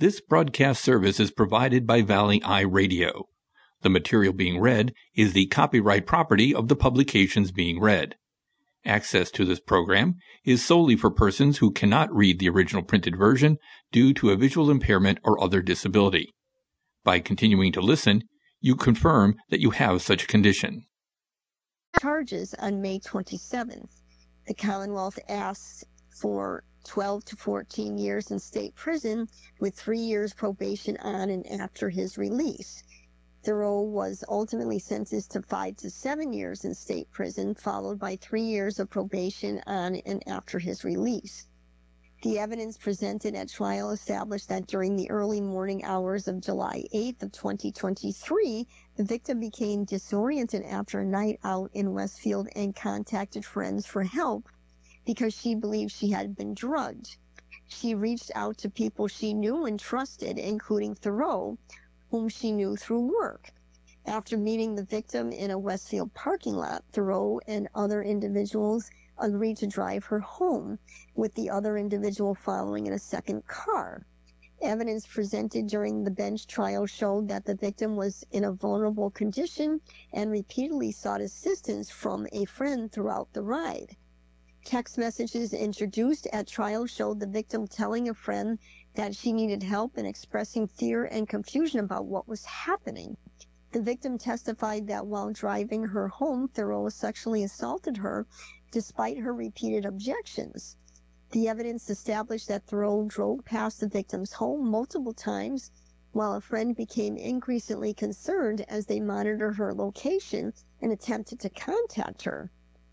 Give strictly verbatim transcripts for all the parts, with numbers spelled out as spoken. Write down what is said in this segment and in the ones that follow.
This broadcast service is provided by Valley Eye Radio. The material being read is the copyright property of the publications being read. Access to this program is solely for persons who cannot read the original printed version due to a visual impairment or other disability. By continuing to listen, you confirm that you have such a condition. Charges on May twenty-seventh. The Commonwealth asks for twelve to fourteen years in state prison with three years probation on and after his release. Theroux was ultimately sentenced to five to seven years in state prison, followed by three years of probation on and after his release. The evidence presented at trial established that during the early morning hours of July eighth of twenty twenty-three, the victim became disoriented after a night out in Westfield and contacted friends for help because she believed she had been drugged. She reached out to people she knew and trusted, including Theroux, whom she knew through work. After meeting the victim in a Westfield parking lot, Theroux and other individuals agreed to drive her home, with the other individual following in a second car. Evidence presented during the bench trial showed that the victim was in a vulnerable condition and repeatedly sought assistance from a friend throughout the ride. Text messages introduced at trial showed the victim telling a friend that she needed help and expressing fear and confusion about what was happening. The victim testified that while driving her home, Theroux sexually assaulted her despite her repeated objections. The evidence established that Theroux drove past the victim's home multiple times, while a friend became increasingly concerned as they monitored her location and attempted to contact her.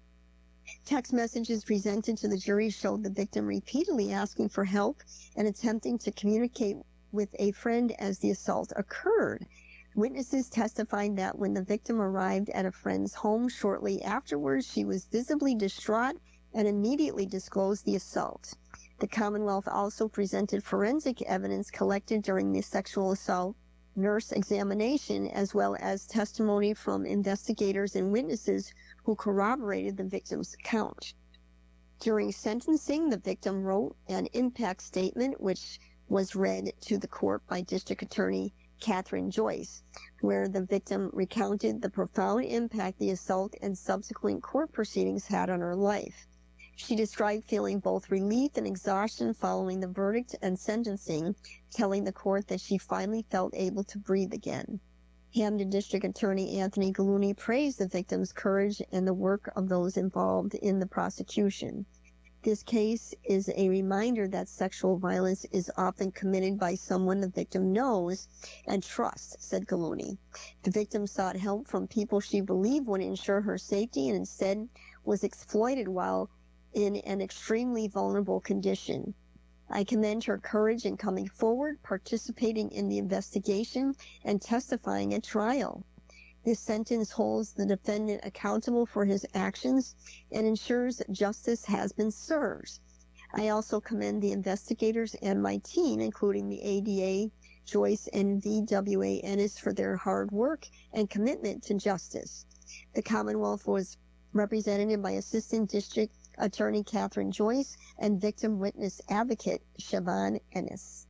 Text messages presented to the jury showed the victim repeatedly asking for help and attempting to communicate with a friend as the assault occurred. Witnesses testified that when the victim arrived at a friend's home shortly afterwards, she was visibly distraught and immediately disclosed the assault. The Commonwealth also presented forensic evidence collected during the sexual assault nurse examination, as well as testimony from investigators and witnesses who corroborated the victim's account. During sentencing, the victim wrote an impact statement, which was read to the court by District Attorney Catherine Joyce, where the victim recounted the profound impact the assault and subsequent court proceedings had on her life. She described feeling both relief and exhaustion following the verdict and sentencing, telling the court that she finally felt able to breathe again. Hamden District Attorney Anthony Gallooni praised the victim's courage and the work of those involved in the prosecution. This case is a reminder that sexual violence is often committed by someone the victim knows and trusts, said Gallooni. The victim sought help from people she believed would ensure her safety and instead was exploited while in an extremely vulnerable condition. I commend her courage in coming forward, participating in the investigation, and testifying at trial. This sentence holds the defendant accountable for his actions and ensures justice has been served. I also commend the investigators and my team, including the A D A, Joyce, and V W A Ennis, for their hard work and commitment to justice. The Commonwealth was represented by Assistant District Attorney Catherine Joyce and Victim Witness Advocate Siobhan Ennis.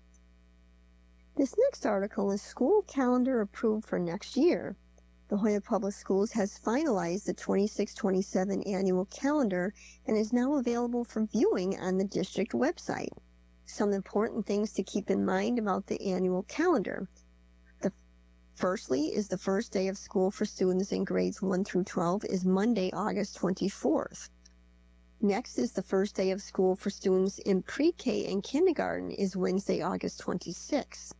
This next article is School Calendar Approved for Next Year. The Hoya Public Schools has finalized the twenty-six twenty-seven annual calendar and is now available for viewing on the district website. Some important things to keep in mind about the annual calendar. The firstly is the first day of school for students in grades one through twelve is Monday, August twenty-fourth. Next is the first day of school for students in pre-K and kindergarten is Wednesday, August twenty-sixth.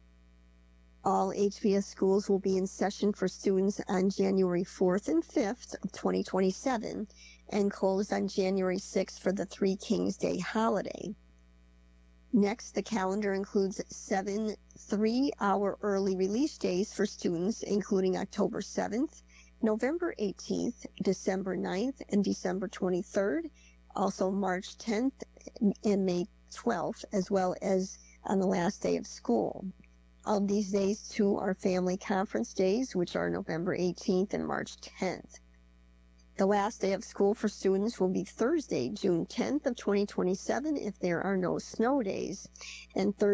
All H B S schools will be in session for students on January fourth and fifth of twenty twenty-seven and closed on January sixth for the Three Kings Day holiday. Next, the calendar includes seven three-hour early release days for students, including October seventh, November eighteenth, December ninth, and December twenty-third, also March tenth and May twelfth, as well as on the last day of school. Of these days, two are family conference days, which are November eighteenth and March tenth. The last day of school for students will be Thursday, June tenth of twenty twenty-seven, if there are no snow days, and Thursday